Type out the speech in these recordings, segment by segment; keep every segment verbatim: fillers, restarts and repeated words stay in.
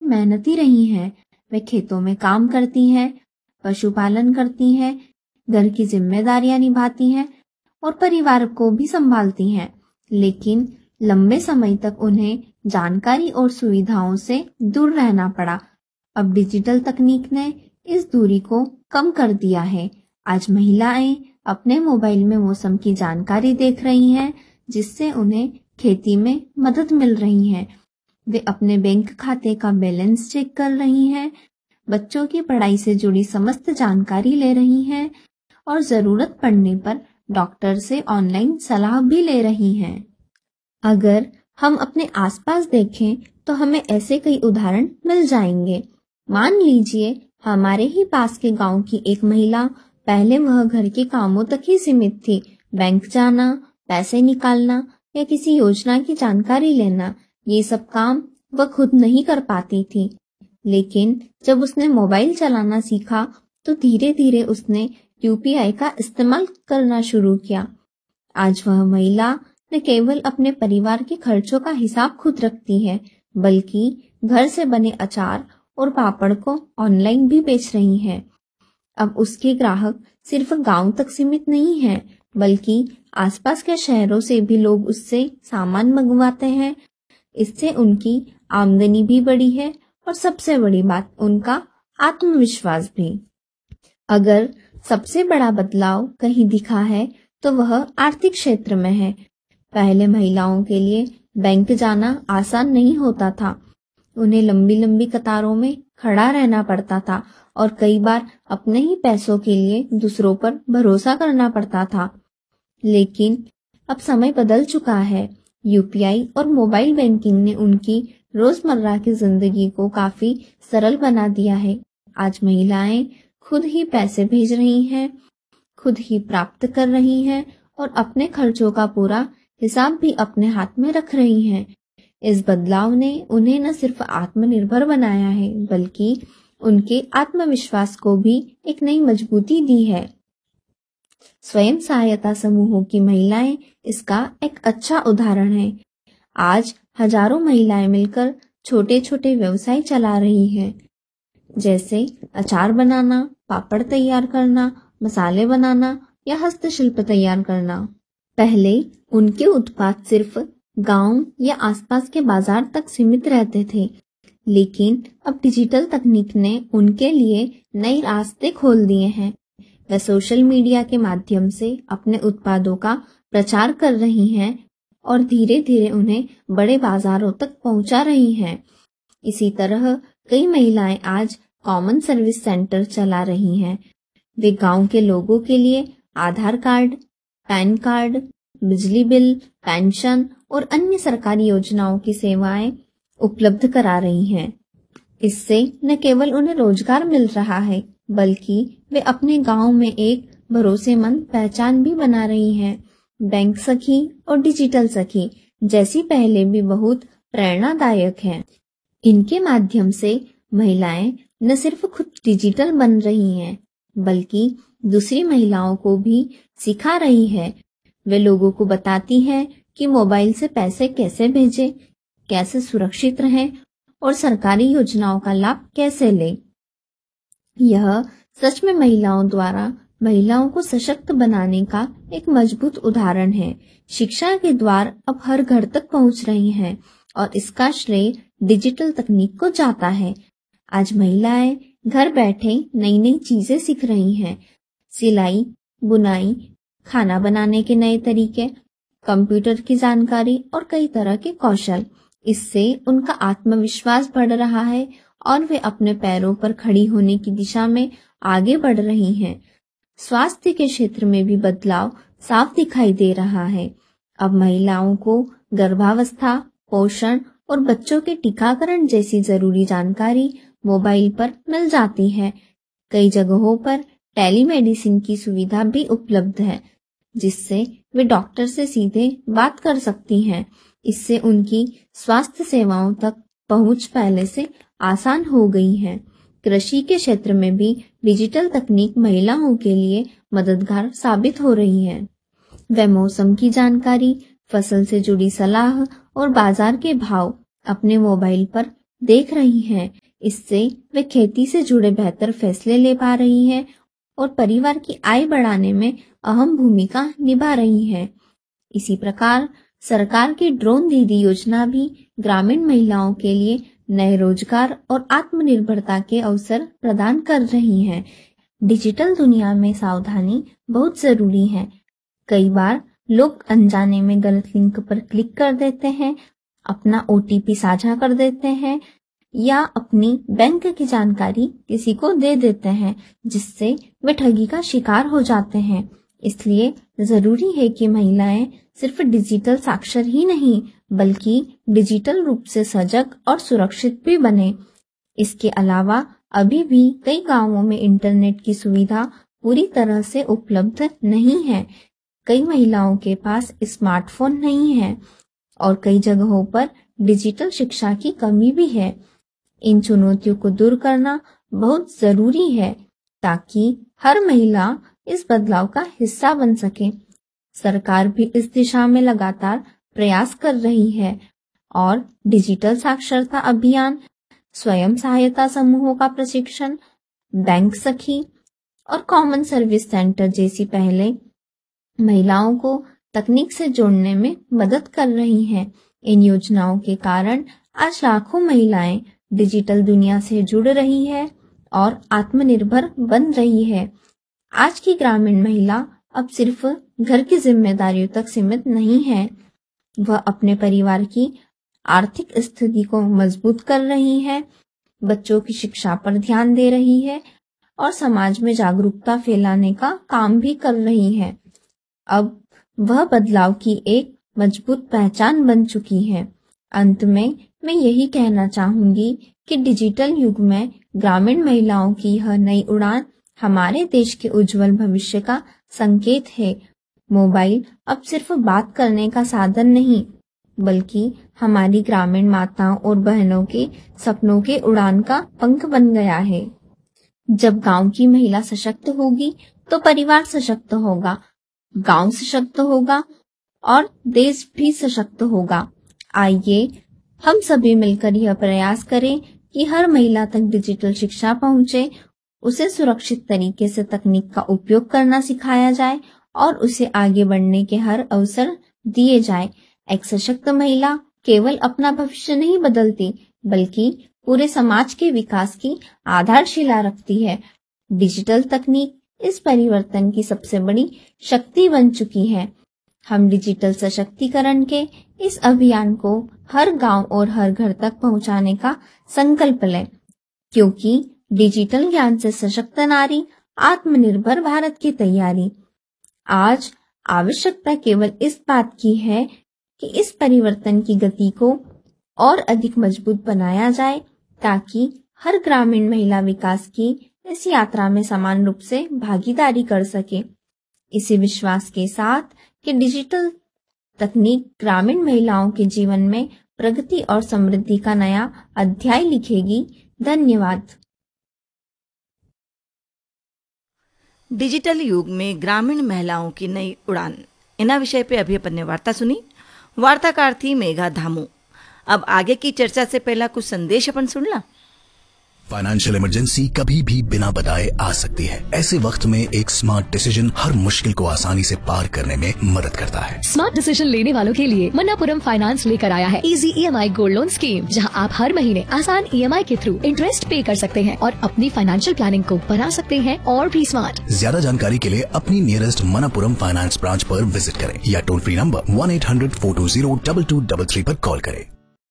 मेहनती रही हैं। वे खेतों में काम करती हैं, पशुपालन करती हैं, घर की जिम्मेदारियां निभाती हैं और परिवार को भी संभालती हैं। लेकिन लंबे समय तक उन्हें जानकारी और सुविधाओं से दूर रहना पड़ा। अब डिजिटल तकनीक ने इस दूरी को कम कर दिया है। आज महिलाएं अपने मोबाइल में मौसम की जानकारी देख रही हैं, जिससे उन्हें खेती में मदद मिल रही है। वे अपने बैंक खाते का बैलेंस चेक कर रही हैं, बच्चों की पढ़ाई से जुड़ी समस्त जानकारी ले रही हैं और जरूरत पड़ने पर डॉक्टर से ऑनलाइन सलाह भी ले रही हैं। अगर हम अपने आसपास देखें तो हमें ऐसे कई उदाहरण मिल जाएंगे। मान लीजिए हमारे ही पास के गांव की एक महिला, पहले वह घर के कामों तक ही सीमित थी। बैंक जाना, पैसे निकालना या किसी योजना की जानकारी लेना, ये सब काम वह खुद नहीं कर पाती थी। लेकिन जब उसने मोबाइल चलाना सीखा तो धीरे धीरे उसने यूपीआई का इस्तेमाल करना शुरू किया। आज वह महिला न केवल अपने परिवार के खर्चों का हिसाब खुद रखती है, बल्कि घर से बने अचार और पापड़ को ऑनलाइन भी बेच रही है। अब उसके ग्राहक सिर्फ गांव तक सीमित नहीं हैं, बल्कि आसपास के शहरों से भी लोग उससे सामान मंगवाते हैं। इससे उनकी आमदनी भी बढ़ी है और सबसे बड़ी बात, उनका आत्मविश्वास भी। अगर सबसे बड़ा बदलाव कहीं दिखा है तो वह आर्थिक क्षेत्र में है। पहले महिलाओं के लिए बैंक जाना आसान नहीं होता था। उन्हें लंबी लंबी कतारों में खड़ा रहना पड़ता था और कई बार अपने ही पैसों के लिए दूसरों पर भरोसा करना पड़ता था। लेकिन अब समय बदल चुका है। यूपीआई और मोबाइल बैंकिंग ने उनकी रोजमर्रा की जिंदगी को काफी सरल बना दिया है। आज महिलाएं खुद ही पैसे भेज रही हैं, खुद ही प्राप्त कर रही हैं और अपने खर्चों का पूरा हिसाब भी अपने हाथ में रख रही हैं। इस बदलाव ने उन्हें न सिर्फ आत्मनिर्भर बनाया है, बल्कि उनके आत्मविश्वास को भी एक नई मजबूती दी है। स्वयं सहायता समूहों की महिलाएं इसका एक अच्छा उदाहरण है। आज हजारों महिलाएं मिलकर छोटे छोटे व्यवसाय चला रही हैं, जैसे अचार बनाना, पापड़ तैयार करना, मसाले बनाना या हस्तशिल्प तैयार करना। पहले उनके उत्पाद सिर्फ गांव या आसपास के बाजार तक सीमित रहते थे, लेकिन अब डिजिटल तकनीक ने उनके लिए नए रास्ते खोल दिए हैं। वे सोशल मीडिया के माध्यम से अपने उत्पादों का प्रचार कर रही हैं और धीरे धीरे उन्हें बड़े बाजारों तक पहुंचा रही हैं। इसी तरह कई महिलाएं आज कॉमन सर्विस सेंटर चला रही हैं। वे गांव के लोगों के लिए आधार कार्ड, पैन कार्ड, बिजली बिल, पेंशन और अन्य सरकारी योजनाओं की सेवाएं उपलब्ध करा रही हैं। इससे न केवल उन्हें रोजगार मिल रहा है, बल्कि वे अपने गांव में एक भरोसेमंद पहचान भी बना रही हैं। बैंक सखी और डिजिटल सखी जैसी पहले भी बहुत प्रेरणादायक हैं। इनके माध्यम से महिलाएं न सिर्फ खुद डिजिटल बन रही हैं, बल्कि दूसरी महिलाओं को भी सिखा रही है। वे लोगों को बताती हैं कि मोबाइल से पैसे कैसे भेजें, कैसे सुरक्षित रहें और सरकारी योजनाओं का लाभ कैसे लें। यह सच में महिलाओं द्वारा महिलाओं को सशक्त बनाने का एक मजबूत उदाहरण है। शिक्षा के द्वार अब हर घर तक पहुंच रही हैं और इसका श्रेय डिजिटल तकनीक को जाता है। आज महिलाएं घर बैठे नई नई चीजें सीख रही हैं। सिलाई, बुनाई, खाना बनाने के नए तरीके, कंप्यूटर की जानकारी और कई तरह के कौशल। इससे उनका आत्मविश्वास बढ़ रहा है और वे अपने पैरों पर खड़ी होने की दिशा में आगे बढ़ रही हैं। स्वास्थ्य के क्षेत्र में भी बदलाव साफ दिखाई दे रहा है। अब महिलाओं को गर्भावस्था, पोषण और बच्चों के टीकाकरण जैसी जरूरी जानकारी मोबाइल पर मिल जाती है। कई जगहों पर टेलीमेडिसिन की सुविधा भी उपलब्ध है, जिससे वे डॉक्टर से सीधे बात कर सकती हैं। इससे उनकी स्वास्थ्य सेवाओं तक पहुंच पहले से आसान हो गई है। कृषि के क्षेत्र में भी डिजिटल तकनीक महिलाओं के लिए मददगार साबित हो रही है। वे मौसम की जानकारी, फसल से जुड़ी सलाह और बाजार के भाव अपने मोबाइल पर देख रही हैं। इससे वे खेती से जुड़े बेहतर फैसले ले पा रही है और परिवार की आय बढ़ाने में अहम भूमिका निभा रही है। इसी प्रकार सरकार की ड्रोन दीदी योजना भी ग्रामीण महिलाओं के लिए नए रोजगार और आत्मनिर्भरता के अवसर प्रदान कर रही है। डिजिटल दुनिया में सावधानी बहुत जरूरी है। कई बार लोग अनजाने में गलत लिंक पर क्लिक कर देते हैं, अपना ओटीपी साझा कर देते हैं या अपनी बैंक की जानकारी किसी को दे देते हैं, जिससे वे ठगी का शिकार हो जाते हैं। इसलिए जरूरी है कि महिलाएं सिर्फ डिजिटल साक्षर ही नहीं बल्कि डिजिटल रूप से सजग और सुरक्षित भी बने। इसके अलावा अभी भी कई गांवों में इंटरनेट की सुविधा पूरी तरह से उपलब्ध नहीं है। कई महिलाओं के पास स्मार्टफोन नहीं है और कई जगहों पर डिजिटल शिक्षा की कमी भी है। इन चुनौतियों को दूर करना बहुत जरूरी है ताकि हर महिला इस बदलाव का हिस्सा बन सके। सरकार भी इस दिशा में लगातार प्रयास कर रही है और डिजिटल साक्षरता अभियान, स्वयं सहायता समूहों का प्रशिक्षण, बैंक सखी और कॉमन सर्विस सेंटर जैसी पहले महिलाओं को तकनीक से जोड़ने में मदद कर रही हैं। इन योजनाओं के कारण आज लाखों महिलाएं डिजिटल दुनिया से जुड़ रही है और आत्मनिर्भर बन रही है। आज की ग्रामीण महिला अब सिर्फ घर की जिम्मेदारियों तक सीमित नहीं है, वह अपने परिवार की आर्थिक स्थिति को मजबूत कर रही है, बच्चों की शिक्षा पर ध्यान दे रही है और समाज में जागरूकता फैलाने का काम भी कर रही है। अब वह बदलाव की एक मजबूत पहचान बन चुकी है। अंत में मैं यही कहना चाहूंगी कि डिजिटल युग में ग्रामीण महिलाओं की यह नई उड़ान हमारे देश के उज्जवल भविष्य का संकेत है। मोबाइल अब सिर्फ बात करने का साधन नहीं बल्कि हमारी ग्रामीण माताओं और बहनों के सपनों के उड़ान का पंख बन गया है। जब गांव की महिला सशक्त होगी तो परिवार सशक्त होगा, गांव सशक्त होगा और देश भी सशक्त होगा। आइए हम सभी मिलकर यह प्रयास करें कि हर महिला तक डिजिटल शिक्षा पहुंचे, उसे सुरक्षित तरीके से तकनीक का उपयोग करना सिखाया जाए और उसे आगे बढ़ने के हर अवसर दिए जाए। एक सशक्त महिला केवल अपना भविष्य नहीं बदलती बल्कि पूरे समाज के विकास की आधारशिला रखती है। डिजिटल तकनीक इस परिवर्तन की सबसे बड़ी शक्ति बन चुकी है। हम डिजिटल सशक्तिकरण के इस अभियान को हर गांव और हर घर तक पहुंचाने का संकल्प लें, क्योंकि डिजिटल ज्ञान से सशक्त नारी, आत्मनिर्भर भारत की तैयारी। आज आवश्यकता केवल इस बात की है कि इस परिवर्तन की गति को और अधिक मजबूत बनाया जाए ताकि हर ग्रामीण महिला विकास की इस यात्रा में समान रूप से भागीदारी कर सके। इसी विश्वास के साथ कि डिजिटल तकनीक ग्रामीण महिलाओं के जीवन में प्रगति और समृद्धि का नया अध्याय लिखेगी। धन्यवाद। डिजिटल युग में ग्रामीण महिलाओं की नई उड़ान, इना विषय पे अभी अपन ने वार्ता सुनी। वार्ताकार थी मेघा धामू। अब आगे की चर्चा से पहला कुछ संदेश अपन सुन ला। फाइनेंशियल इमरजेंसी कभी भी बिना बताए आ सकती है। ऐसे वक्त में एक स्मार्ट डिसीजन हर मुश्किल को आसानी से पार करने में मदद करता है। स्मार्ट डिसीजन लेने वालों के लिए मन्नापुरम फाइनेंस लेकर आया है easy EMI gold loan scheme, जहां आप हर महीने आसान ईएमआई के थ्रू इंटरेस्ट पे कर सकते हैं और अपनी फाइनेंशियल प्लानिंग को बना सकते हैं और भी स्मार्ट। ज्यादा जानकारी के लिए अपनी नियरेस्ट मन्नापुरम फाइनेंस ब्रांच पर विजिट करें या toll free number one eight hundred four to zero double two double three पर कॉल करें।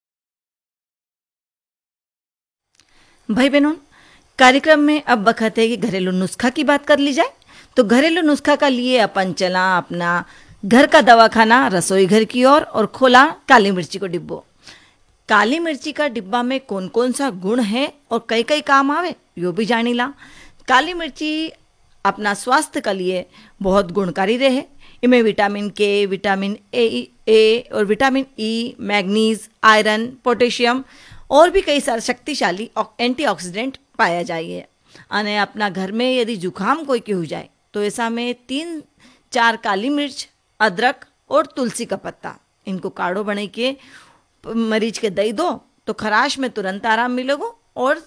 भाई बहनों, कार्यक्रम में अब वक्त है कि घरेलू नुस्खा की बात कर ली जाए। तो घरेलू नुस्खा का लिए अपन चला अपना घर का दवाखाना रसोई घर की ओर और, और खोला काली मिर्ची को डिब्बो। काली मिर्ची का डिब्बा में कौन कौन सा गुण है और कई कई काम आवे यो भी जानी ला। काली मिर्ची अपना स्वास्थ्य के लिए बहुत गुणकारी रहे। इनमें विटामिन के, विटामिन ए ए और vitamin E, manganese, iron, potassium और भी कई सारे शक्तिशाली एंटीऑक्सीडेंट पाया जाइए। अने अपना घर में यदि जुकाम कोई की हो जाए तो ऐसा में तीन चार काली मिर्च, अदरक और तुलसी का पत्ता, इनको काढ़ो बना के मरीज के दई दो तो खराश में तुरंत आराम मिलेगा और